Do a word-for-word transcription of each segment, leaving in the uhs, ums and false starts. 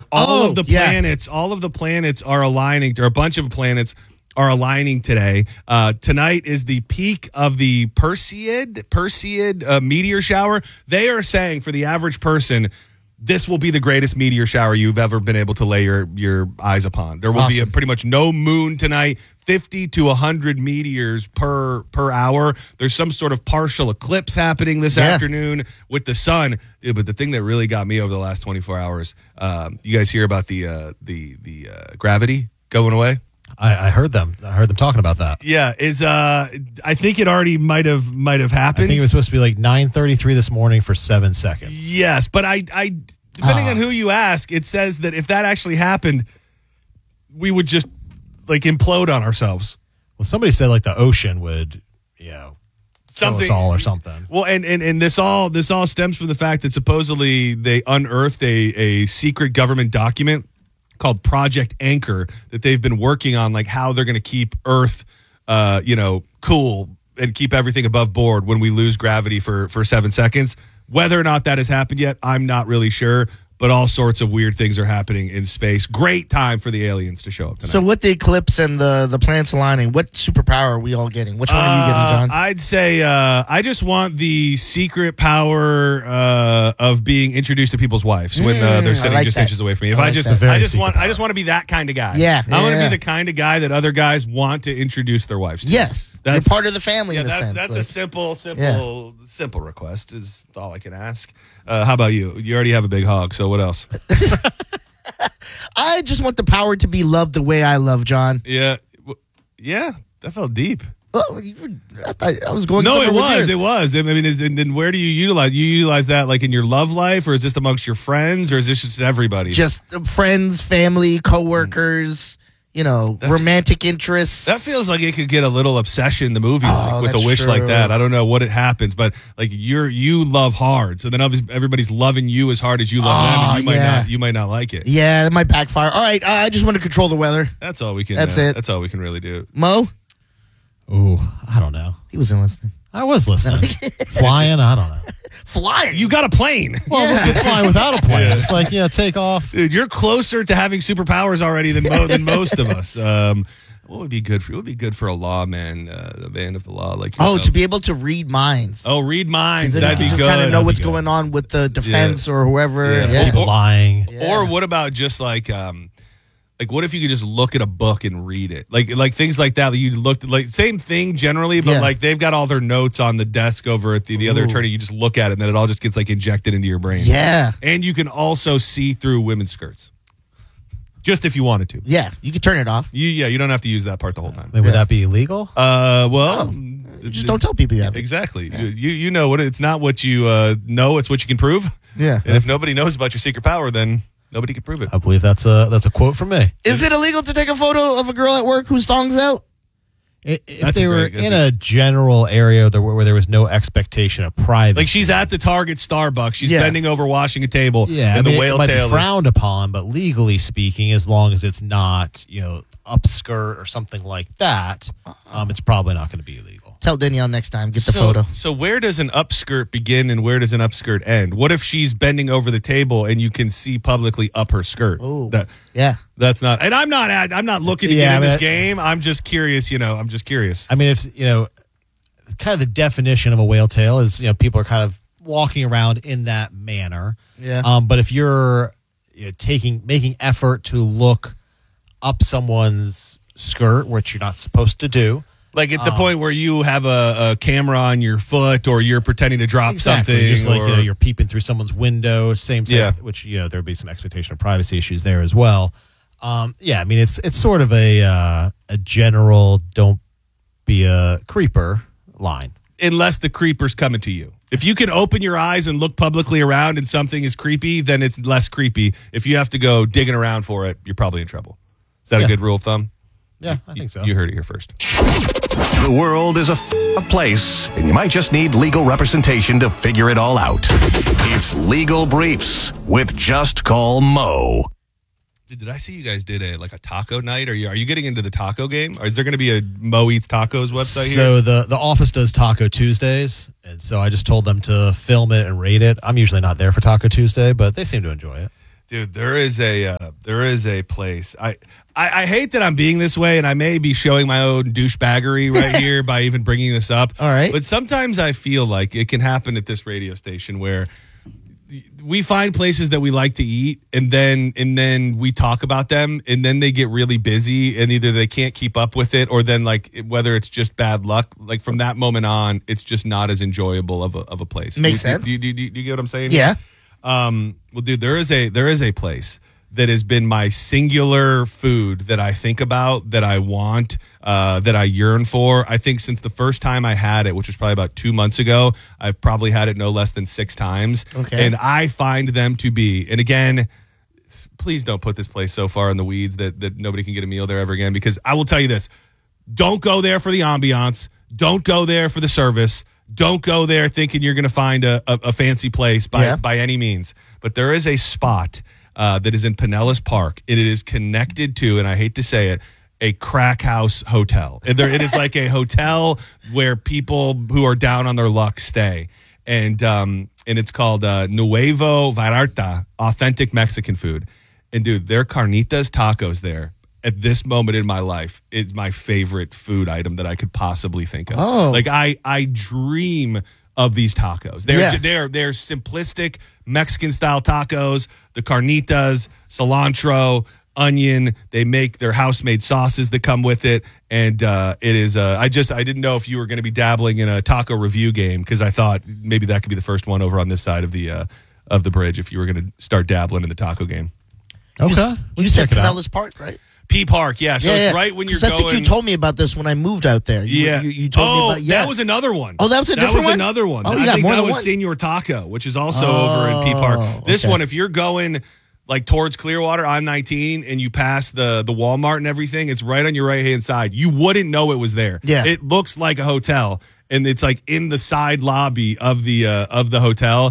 all oh, of the yeah. planets, all of the planets are aligning. There are a bunch of planets are aligning today. Uh, tonight is the peak of the Perseid Perseid uh, meteor shower. They are saying for the average person, this will be the greatest meteor shower you've ever been able to lay your, your eyes upon. There will Awesome. be a, pretty much no moon tonight, fifty to one hundred meteors per per hour. There's some sort of partial eclipse happening this Yeah. afternoon with the sun. Dude, but the thing that really got me over the last twenty-four hours, um, you guys hear about the uh, the the uh, gravity going away? I, I heard them. I heard them talking about that. Yeah, is uh, I think it already might have might have happened. I think it was supposed to be like nine thirty-three this morning for seven seconds. Yes, but I, I depending Uh. on who you ask, it says that if that actually happened, we would just like implode on ourselves. Well, somebody said like the ocean would, you know, kill us Something- all or something. Well, and, and, and this all this all stems from the fact that supposedly they unearthed a, a secret government document called Project Anchor that they've been working on, like how they're going to keep Earth, uh, you know, cool and keep everything above board when we lose gravity for for seven seconds. Whether or not that has happened yet, I'm not really sure. But all sorts of weird things are happening in space. Great time for the aliens to show up tonight. So with the eclipse and the, the planets aligning, what superpower are we all getting? Which one are you getting, John? Uh, I'd say uh, I just want the secret power uh, of being introduced to people's wives when uh, Mm, they're I sitting like just that. inches away from me. If I I, like just, that. Very I just secret want, I power. just want to be that kind of guy. Yeah, I want to yeah. be the kind of guy that other guys want to introduce their wives to. Yes. That's- You're part of the family Yeah, in a that's sense. that's like- a simple, simple, simple request. Is all I can ask. Uh, how about you? You already have a big hog, so what else? I just want the power to be loved the way I love John. Yeah, w- yeah, that felt deep. Oh, you were- I thought I was going. No, it somewhere with was. yours. It was. I mean, is, and then where do you utilize? You utilize that like in your love life, or is this amongst your friends, or is this just everybody? Just uh, friends, family, coworkers. You know, romantic interests. That feels like it could get a little obsession, the movie, Oh, like, with a that's wish like true. that. I don't know what it happens, but like you're you love hard, so then obviously everybody's loving you as hard as you love them, Oh, and you might yeah. not you might not like it. Yeah, that might backfire. All right, uh, I just want to control the weather. That's all we can. That's uh, it. That's all we can really do. Mo, Ooh, I don't know. he wasn't listening. I was listening. Flying, I don't know. Flying. You got a plane. Well, Yeah. we could fly without a plane. Just like, you know, take off. Dude, you're closer to having superpowers already than mo- than most of us. Um, what would be good for? What would be good for a lawman, uh, a man of the law like Oh, yourself? to be able to read minds. Oh, read minds. Then That'd you be can good. kind of know That'd what's be good. going on with the defense or whoever. Yeah. Yeah. People lying. Yeah. Or what about just like, um, like what if you could just look at a book and read it, like like things like that. That you looked like same thing generally, but Yeah. like they've got all their notes on the desk over at the, the other Ooh. attorney. You just look at it, and then it all just gets like injected into your brain. Yeah. And you can also see through women's skirts, just if you wanted to. Yeah. You can turn it off. You yeah, you don't have to use that part the whole time. I mean, would that be illegal? Uh, well, Just don't tell people you have it. Exactly. You, you you know what? It's not what you uh, know; it's what you can prove. Yeah. And if nobody knows about your secret power, then nobody can prove it. I believe that's a that's a quote from me. Is it illegal to take a photo of a girl at work whose thong's out? I- If That's they a were great- that's in a- a general area there where, where there was no expectation of privacy, Like she's at the Target Starbucks. She's Yeah. bending over washing a table. yeah, and I mean, the whale it might tail be is- frowned upon, but legally speaking, as long as it's not, you know, upskirt or something like that, um, it's probably not going to be illegal. Tell Danielle next time. Get the so, photo. So where does an upskirt begin and where does an upskirt end? What if she's bending over the table and you can see publicly up her skirt? Oh, That, yeah. that's not. And I'm not. I'm not looking to Yeah, get in I mean, this I- game. I'm just curious. You know. I'm just curious. I mean, if you know, kind of the definition of a whale tail is, you know, people are kind of walking around in that manner. Yeah. Um, but if you're, you know, taking making effort to look up someone's skirt, which you're not supposed to do. Like at the Um, point where you have a, a camera on your foot, or you're pretending to drop Exactly. something, Just like, or, you know, you're peeping through someone's window, same thing, Yeah. which, you know, there'd be some expectation of privacy issues there as well. Um, yeah, I mean, it's it's sort of a uh, a general don't be a creeper line. unless the creeper's coming to you. If you can open your eyes and look publicly around and something is creepy, then it's less creepy. If you have to go digging around for it, you're probably in trouble. Is that Yeah. a good rule of thumb? Yeah, I think so. You heard it here first. The world is a f- place, and you might just need legal representation to figure it all out. It's Legal Briefs with Just Call Mo. Dude, did I see you guys did a like a taco night? Are you are you getting into the taco game? Or is there going to be a Mo Eats Tacos website here? So the the office does Taco Tuesdays, and so I just told them to film it and rate it. I'm usually not there for Taco Tuesday, but they seem to enjoy it. Dude, there is a uh, there is a place. I, I I hate that I'm being this way, and I may be showing my own douchebaggery right here by even bringing this up. All right. But sometimes I feel like it can happen at this radio station where we find places that we like to eat, and then and then we talk about them, and then they get really busy, and either they can't keep up with it, or then like whether it's just bad luck. Like from that moment on, it's just not as enjoyable of a of a place. Makes do, you- sense. Do, you- do, you- do you get what I'm saying? Yeah. Um, well, dude, there is a there is a place that has been my singular food that I think about, that I want, uh, that I yearn for. I think since the first time I had it, which was probably about two months ago, I've probably had it no less than six times. Okay. And I find them to be, and again, please don't put this place so far in the weeds that that nobody can get a meal there ever again, because I will tell you this: don't go there for the ambiance. Don't go there for the service. Don't go there thinking you're going to find a, a, a fancy place by, Yeah. by any means. But there is a spot uh, that is in Pinellas Park, and it is connected to, and I hate to say it, a crack house hotel. And there, it is like a hotel where people who are down on their luck stay. And um, and it's called uh, Nuevo Vallarta, authentic Mexican food. And, dude, their carnitas tacos there, at this moment in my life, is my favorite food item that I could possibly think of. Oh. Like I, I dream of these tacos. They're Yeah. they're they're simplistic Mexican style tacos. The carnitas, cilantro, onion. They make their house made sauces that come with it, and uh, it is. Uh, I just I didn't know if you were going to be dabbling in a taco review game, because I thought maybe that could be the first one over on this side of the uh, of the bridge if you were going to start dabbling in the taco game. Okay. You We'll said check it out. Pinellas Park, right? P Park, yeah. So yeah, it's yeah. right when you're 'Cause I going. think you told me about this when I moved out there. You, Yeah, you, you told oh, me about yeah. that was another one. Oh, that was a that different was one? another one. Oh, you I got think more that than was one? Senor Taco, which is also over in P Park. This okay. one, if you're going like towards Clearwater on nineteen and you pass the the Walmart and everything, it's right on your right hand side. You wouldn't know it was there. Yeah. It looks like a hotel, and it's like in the side lobby of the uh, of the hotel.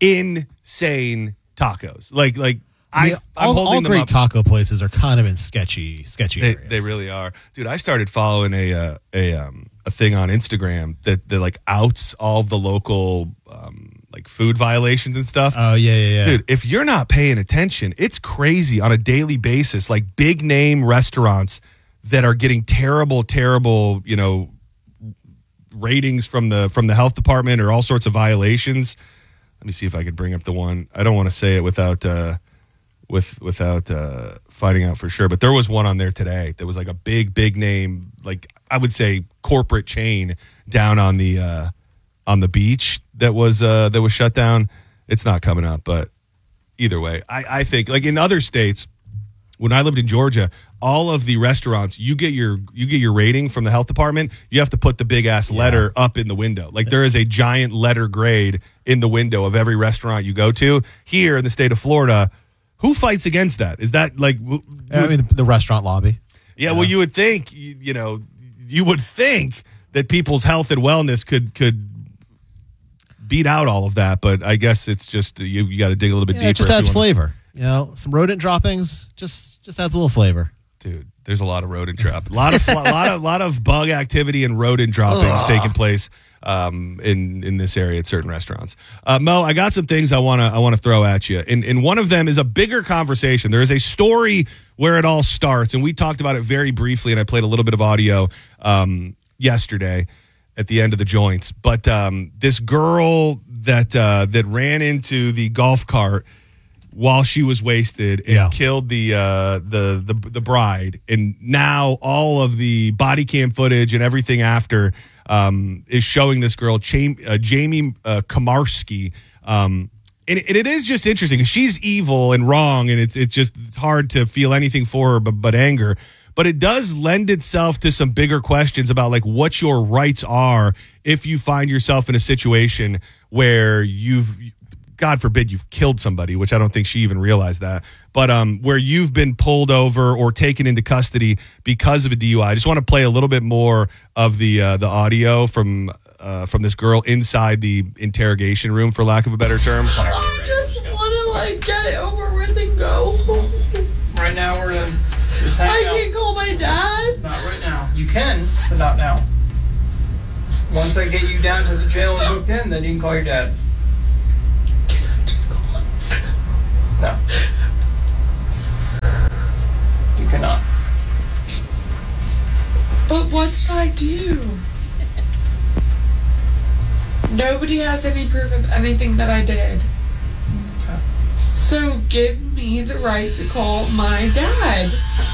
Insane tacos, like like. I mean, I, I'm all, holding all them great up. taco places are kind of in sketchy, sketchy They, areas. they really are, dude. I started following a uh, a um, a thing on Instagram that that like outs all of the local um, like food violations and stuff. Oh yeah, yeah, yeah. Dude, if you're not paying attention, it's crazy on a daily basis. Like big name restaurants that are getting terrible, terrible, you know, ratings from the from the health department or all sorts of violations. Let me see if I could bring up the one. I don't want to say it without. Uh, with without uh, finding out for sure. But there was one on there today that was like a big, big name, like I would say corporate chain down on the uh, on the beach that was uh, that was shut down. It's not coming up, but either way, I, I think like in other states, when I lived in Georgia, all of the restaurants, you get your you get your rating from the health department, you have to put the big ass letter up in the window. Like there is a giant letter grade in the window of every restaurant you go to. Here in the state of Florida, who fights against that? Is that like... w- I mean, the, the restaurant lobby. yeah, well, you would think, you, you know, you would think that people's health and wellness could could beat out all of that, but I guess it's just, you, you got to dig a little bit Yeah, deeper. it just if you adds wanna- flavor. You know, some rodent droppings just just adds a little flavor. Dude, there's a lot of rodent drop, a lot of, a lot of, lot of bug activity and rodent droppings taking place um, in in this area at certain restaurants. Uh, Mo, I got some things I wanna I wanna throw at you, and and one of them is a bigger conversation. There is a story where it all starts, and we talked about it very briefly, and I played a little bit of audio um, yesterday at the end of the joints. But um, this girl that uh, that ran into the golf cart while she was wasted and Yeah. killed the, uh, the the the bride, and now all of the body cam footage and everything after um, is showing this girl, Jamie, uh, Jamie uh, Komarski. Um, and, and it is just interesting because she's evil and wrong, and it's it's just it's hard to feel anything for her but, but anger. But it does lend itself to some bigger questions about like what your rights are if you find yourself in a situation where you've, God forbid, you've killed somebody, which I don't think she even realized that, but um, where you've been pulled over or taken into custody because of a D U I. I just want to play a little bit more of the uh, the audio from uh, from this girl inside the interrogation room, for lack of a better term. I just want to like get it over with and go. Right now, we're gonna just hang I out. can't call my dad. Not right now. You can, but not now. Once I get you down to the jail and booked in, then you can call your dad. Can I just call him? No. what did I do? Nobody has any proof of anything that I did. So give me the right to call my dad.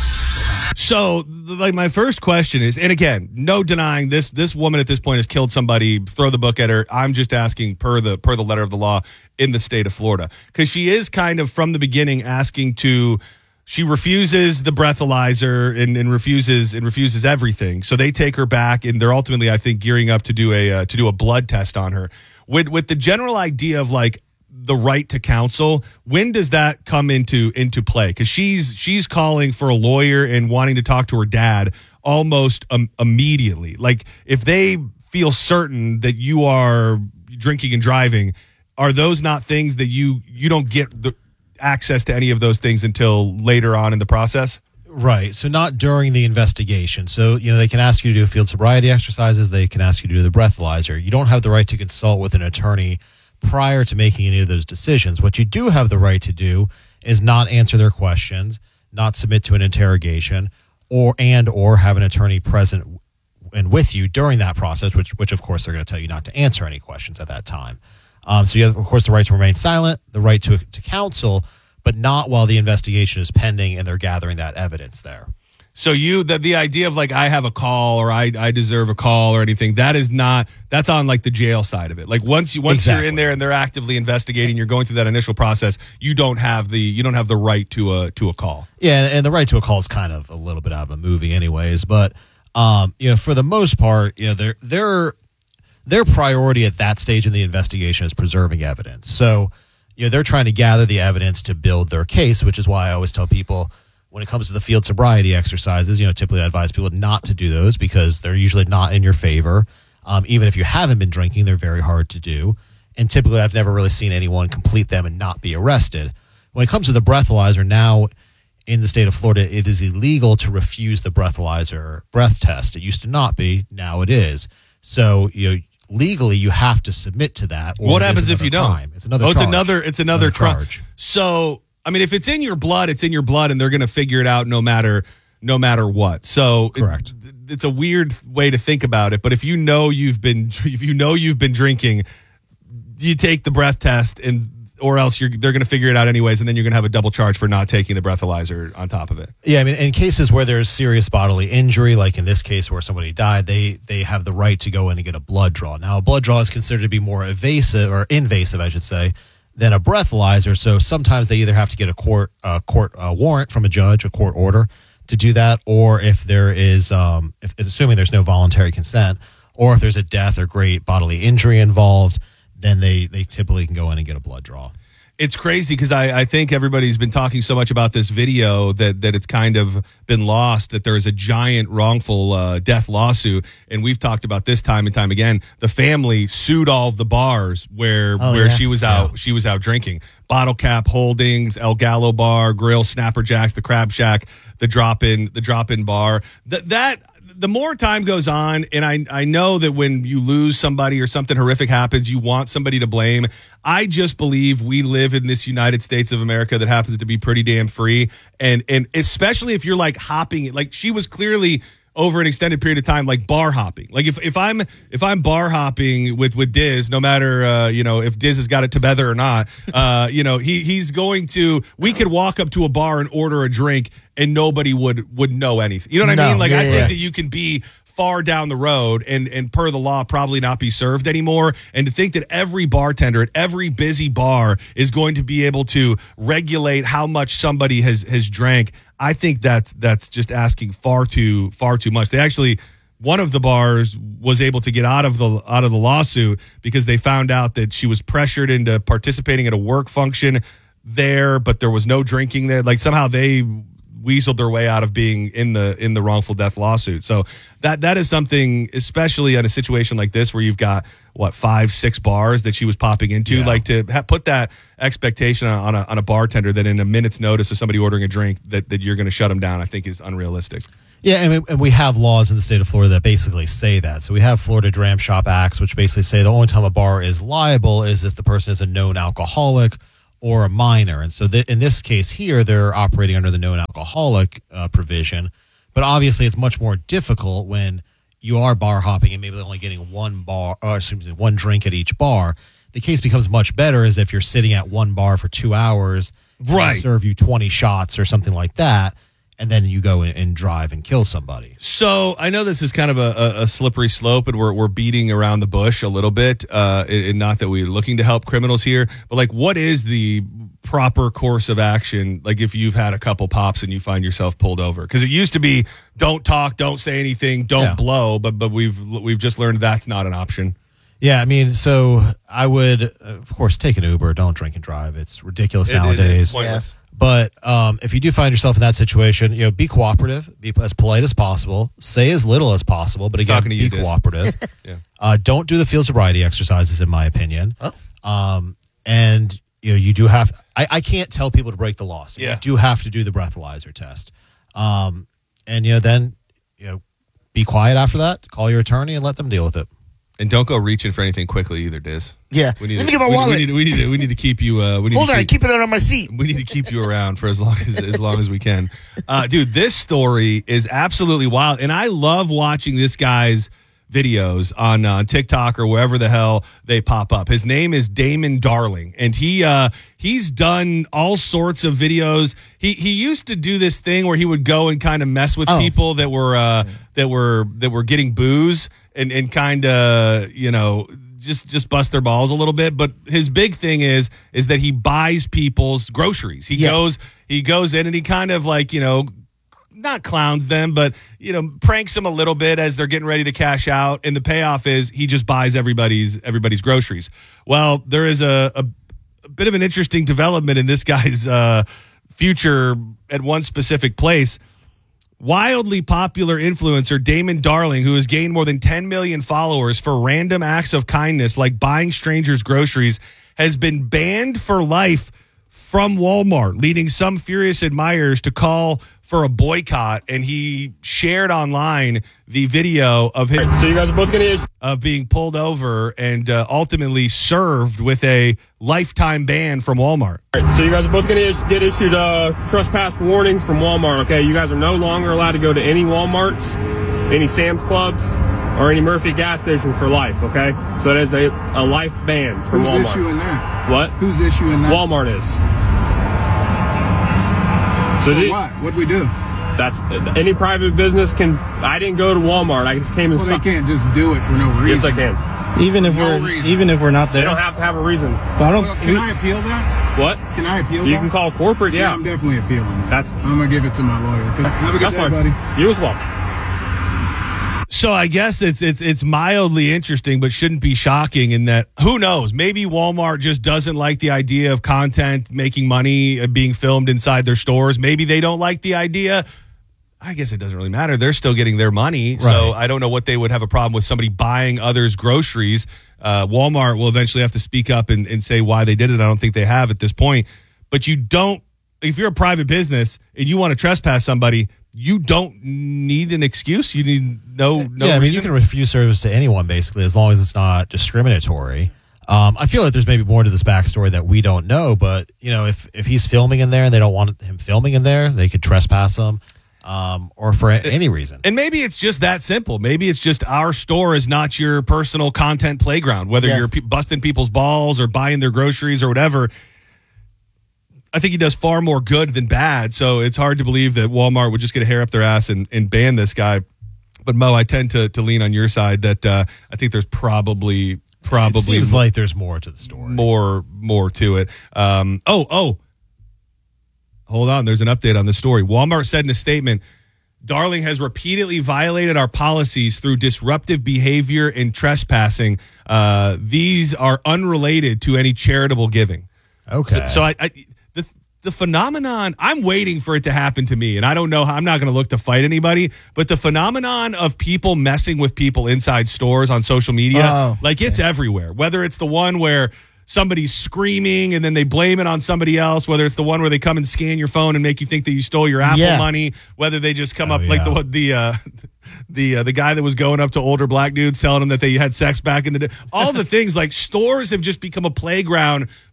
So, like, my first question is, and again, no denying this. This woman at this point has killed somebody. Throw the book at her. I'm just asking per the per the letter of the law in the state of Florida, because she is kind of from the beginning asking to. She refuses the breathalyzer and, and refuses and refuses everything. So they take her back, and they're ultimately, I think, gearing up to do a uh, to do a blood test on her. With with the general idea of like the right to counsel, when does that come into into play? Because she's she's calling for a lawyer and wanting to talk to her dad almost um, immediately. Like, if they feel certain that you are drinking and driving, are those not things that you you don't get the access to any of those things until later on in the process? Right. So not during the investigation. So, you know, they can ask you to do field sobriety exercises. They can ask you to do the breathalyzer. You don't have the right to consult with an attorney prior to making any of those decisions. What you do have the right to do is not answer their questions, not submit to an interrogation, or and or have an attorney present and with you during that process, which, which of course, they're going to tell you not to answer any questions at that time. Um, so you have, of course, the right to remain silent, the right to to counsel, but not while the investigation is pending and they're gathering that evidence there. So you, the, the idea of like, I have a call or I I deserve a call or anything, that is not, that's on like the jail side of it. Like once you once Exactly. you're in there and they're actively investigating, you're going through that initial process, you don't have the you don't have the right to a to a call. Yeah, and the right to a call is kind of a little bit out of a movie anyways, but um, you know, for the most part, you know, they're they're their priority at that stage in the investigation is preserving evidence. So, you know, they're trying to gather the evidence to build their case, which is why I always tell people when it comes to the field sobriety exercises, you know, typically I advise people not to do those because they're usually not in your favor. Um, even if you haven't been drinking, they're very hard to do. And typically I've never really seen anyone complete them and not be arrested. When it comes to the breathalyzer, now in the state of Florida, it is illegal to refuse the breathalyzer breath test. It used to not be. Now it is. So, you know, legally you have to submit to that. Or What it is happens if another you don't? crime. It's another Oh, it's charge. another it's another, It's crime. charge. So, I mean, if it's in your blood, it's in your blood, and they're going to figure it out no matter no matter what. So, Correct. It, it's a weird way to think about it, but if you know you've been if you know you've been drinking, you take the breath test, and or else you're they're going to figure it out anyways, and then you're going to have a double charge for not taking the breathalyzer on top of it. Yeah, I mean, in cases where there's serious bodily injury, like in this case where somebody died, they they have the right to go in and get a blood draw. Now, a blood draw is considered to be more evasive or invasive, I should say, than a breathalyzer. So sometimes they either have to get a court uh, court uh, warrant from a judge, a court order to do that, or if there is, um, if, assuming there's no voluntary consent, or if there's a death or great bodily injury involved, then they they typically can go in and get a blood draw. It's crazy because I, I think everybody's been talking so much about this video that, that it's kind of been lost that there is a giant wrongful uh, death lawsuit. And we've talked about this time and time again. The family sued all of the bars where Oh, where yeah. she was out she was out drinking. Bottle Cap Holdings, El Gallo Bar, Grill, Snapper Jacks, the Crab Shack, the Drop In the Drop In Bar. That that the more time goes on, and I I know that when you lose somebody or something horrific happens, you want somebody to blame. I just believe we live in this United States of America that happens to be pretty damn free. And and especially if you're like hopping, like she was clearly over an extended period of time, like bar hopping. Like if, if I'm if I'm bar hopping with with Diz, no matter uh, you know, if Diz has got it together or not, uh, you know, he he's going to. We could walk up to a bar and order a drink, and nobody would would know anything. You know what I No, mean? Like yeah, I think yeah. that you can be far down the road and and per the law probably not be served anymore, and to think that every bartender at every busy bar is going to be able to regulate how much somebody has has drank, I think that's that's just asking far too far too much. They actually, one of the bars was able to get out of the out of the lawsuit because they found out that she was pressured into participating at a work function there, but there was no drinking there. Like somehow they weaseled their way out of being in the in the wrongful death lawsuit. So that that is something, especially in a situation like this where you've got what five six bars that she was popping into, Yeah. like to ha- put that expectation on, on a on a bartender that in a minute's notice of somebody ordering a drink that, that you're going to shut them down, I think is unrealistic. Yeah, and we, and we have laws in the state of Florida that basically say that. So we have Florida Dram Shop Acts, which basically say the only time a bar is liable is if the person is a known alcoholic or a minor. And so th- in this case here, they're operating under the known alcoholic uh, provision. But obviously, it's much more difficult when you are bar hopping and maybe only getting one bar or excuse me, one drink at each bar. The case becomes much better as if you're sitting at one bar for two hours, and Right. they serve you twenty shots or something like that, and then you go and, and drive and kill somebody. So I know this is kind of a, a, a slippery slope, and we're we're beating around the bush a little bit. Uh, and, and not that we're looking to help criminals here, but like, what is the proper course of action? Like, if you've had a couple pops and you find yourself pulled over, because it used to be don't talk, don't say anything, don't Yeah. blow, but but we've we've just learned that's not an option. Yeah, I mean, so I would, uh, of course, take an Uber. Don't drink and drive. It's ridiculous It- it- nowadays. it's pointless. But um, if you do find yourself in that situation, you know, be cooperative, be as polite as possible, say as little as possible, but again, talking to be you, Diz. cooperative. Yeah. uh, don't do the field sobriety exercises, in my opinion. Oh. Um, and you know, you do have. I, I can't tell people to break the law. So Yeah. you do have to do the breathalyzer test. Um, and you know, then you know, be quiet after that. Call your attorney and let them deal with it. And don't go reaching for anything quickly either, Diz. Yeah. We need Let to- me get my we, wallet. We need, to, we need to we need to keep you. Uh, we need Hold to on, keep, keep it on my seat. we need to keep you around for as long as as long as we can. Uh, dude, this story is absolutely wild, and I love watching this guy's videos on uh, TikTok or wherever the hell they pop up. His name is Damon Darling, and he uh, he's done all sorts of videos. He he used to do this thing where he would go and kind of mess with Oh. people that were uh, that were that were getting booze and and kind of, you know, just just bust their balls a little bit. But his big thing is is that he buys people's groceries. He Yeah. goes he goes in and he kind of, like, you know, not clowns them, but, you know, pranks them a little bit as they're getting ready to cash out. And the payoff is he just buys everybody's everybody's groceries. Well, there is a, a, a bit of an interesting development in this guy's uh, future at one specific place. Wildly popular influencer Damon Darling, who has gained more than ten million followers for random acts of kindness like buying strangers groceries, has been banned for life from Walmart, leading some furious admirers to call for a boycott. And he shared online the video of him So you guys are both gonna issue. of being pulled over and uh, ultimately served with a lifetime ban from Walmart. So you guys are both gonna is- get issued uh, trespass warnings from Walmart. Okay, you guys are no longer allowed to go to any WalMarts, any Sam's Clubs, or any Murphy gas station for life. Okay, so that is a, a life ban from Who's Walmart. issuing that? What? Who's issuing that? Walmart is. So For the, what? What'd we do? that's any private business can. I didn't go to Walmart. I just came and Well, they stopped. can't just do it for no Yes, reason. I can. Even if No we're reason. even if we're not They there. don't have to have a reason. But I don't. Well, can I appeal that? What? Can I appeal You that? can call corporate. Yeah, Yeah, I'm definitely appealing that. That's- I'm gonna give it to my lawyer. Have a good that's day, fine. buddy. You as well. So I guess it's it's it's mildly interesting, but shouldn't be shocking in that, who knows? Maybe Walmart just doesn't like the idea of content making money uh, being filmed inside their stores. Maybe they don't like the idea. I guess it doesn't really matter. They're still getting their money. So Right. I don't know what they would have a problem with somebody buying others' groceries. Uh, Walmart will eventually have to speak up and, and say why they did it. I don't think they have at this point. But you don't, if you're a private business and you want to trespass somebody, you don't need an excuse. You need no, no yeah, I mean, you reason. can refuse service to anyone basically as long as it's not discriminatory. Um, I feel like there's maybe more to this backstory that we don't know, but you know, if if he's filming in there and they don't want him filming in there, they could trespass him, um, or for a- any reason. And maybe it's just that simple. Maybe it's just our store is not your personal content playground, whether Yeah. you're pe- busting people's balls or buying their groceries or whatever. I think he does far more good than bad. So it's hard to believe that Walmart would just get a hair up their ass and, and ban this guy. But Mo, I tend to, to lean on your side that uh, I think there's probably It probably seems like there's more to the story. more more to it. Um, oh, oh, hold on. There's an update on the story. Walmart said in a statement, Darling has repeatedly violated our policies through disruptive behavior and trespassing. Uh, these are unrelated to any charitable giving. Okay. So, so I, I the the phenomenon, I'm waiting for it to happen to me, and I don't know how, I'm not going to look to fight anybody, but the phenomenon of people messing with people inside stores on social media, Oh, like it's everywhere. Whether it's the one where somebody's screaming and then they blame it on somebody else, whether it's the one where they come and scan your phone and make you think that you stole your Apple Yeah. money, whether they just come Oh, up like the yeah. one the uh, the uh, the guy that was going up to older black dudes telling them that they had sex back in the day. All the things, like, stores have just become a playground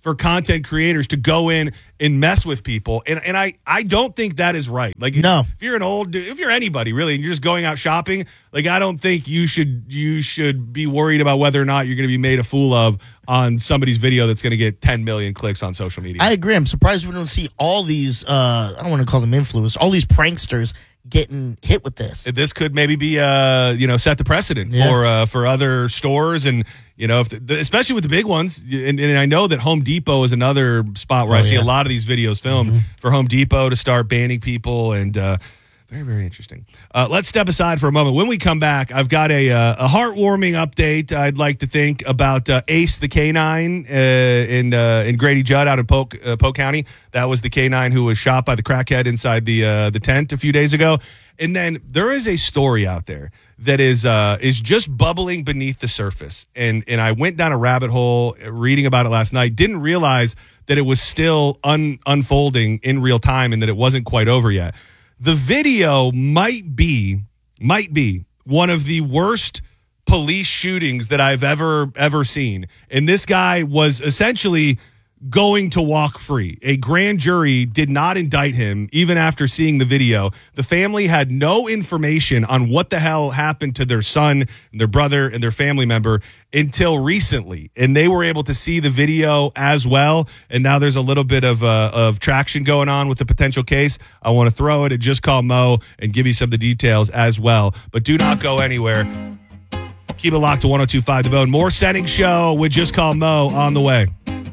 for content creators to go in and mess with people. And and I, I don't think that is right. Like, No. if you're an old dude, if you're anybody really, and you're just going out shopping, like, I don't think you should you should be worried about whether or not you're going to be made a fool of on somebody's video that's going to get ten million clicks on social media. I agree. I'm surprised we don't see all these, uh, I don't want to call them influencers, all these pranksters getting hit with this. This could maybe be, uh, you know, set the precedent Yeah. for uh, for other stores, and you know, if the, especially with the big ones. And, and I know that Home Depot is another spot where Oh, I see yeah. a lot of these videos filmed Mm-hmm. for Home Depot to start banning people, and uh, very very interesting. Uh, let's step aside for a moment. When we come back, I've got a uh, a heartwarming update. I'd like to think about uh, Ace the Canine uh, in uh, in Grady Judd out in Polk uh, Polk County. That was the canine who was shot by the crackhead inside the uh, the tent a few days ago. And then there is a story out there that is uh, is just bubbling beneath the surface. And and I went down a rabbit hole reading about it last night. Didn't realize that it was still un- unfolding in real time and that it wasn't quite over yet. The video might be might be one of the worst police shootings that I've ever ever seen. And this guy was essentially going to walk free. A grand jury did not indict him even after seeing the video. The family had no information on what the hell happened to their son, and their brother, and their family member until recently. And they were able to see the video as well. And now there's a little bit of uh, of traction going on with the potential case. I want to throw it at Just Call Mo and give you some of the details as well. But do not go anywhere. Keep it locked to one oh two point five The Bone. More Setting Show with Just Call Mo on the way.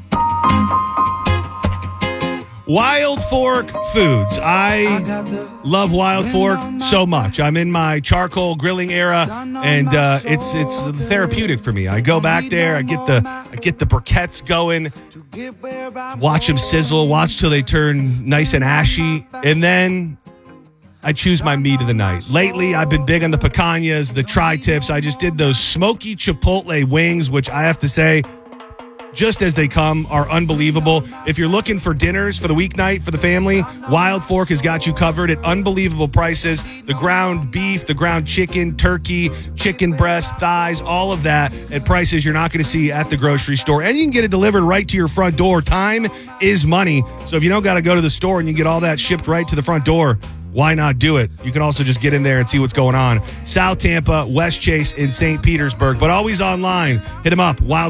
Wild Fork Foods. I love Wild Fork so much. I'm in my charcoal grilling era, and uh, it's it's therapeutic for me. I go back there, I get the I get the briquettes going, watch them sizzle, watch till they turn nice and ashy, and then I choose my meat of the night. Lately, I've been big on the picanhas, the tri-tips. I just did those smoky chipotle wings, which I have to say, just as they come, are unbelievable. If you're looking for dinners for the weeknight for the family, Wild Fork has got you covered at unbelievable prices. The ground beef, the ground chicken, turkey, chicken breast, thighs, all of that at prices you're not going to see at the grocery store. And you can get it delivered right to your front door. Time is money. So if you don't got to go to the store and you get all that shipped right to the front door, why not do it? You can also just get in there and see what's going on. South Tampa, West Chase, and Saint Petersburg, but always online. Hit them up, wild